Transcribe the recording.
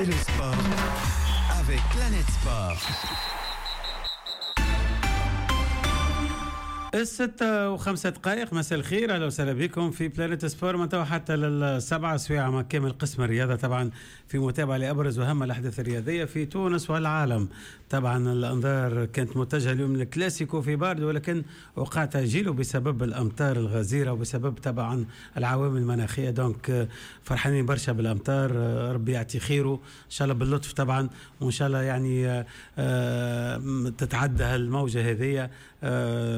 C'est le sport avec Planète Sport. 6:05 مساء الخير، اهلا وسهلا بكم في بلانيت سبور. من توا حتى للسبعة سويعة مع كامل قسم الرياضة، طبعا في متابعة لأبرز وأهم الأحداث الرياضية في تونس والعالم. طبعا الأنظار كانت متجهة اليوم للكلاسيكو في باردو، ولكن وقع تأجيله بسبب الأمطار الغزيرة وبسبب طبعا العوامل المناخية. دونك فرحانين برشا بالأمطار، ربي يعطي خيره إن شاء الله باللطف طبعا، وإن شاء الله يعني تتعدى الموجة هذه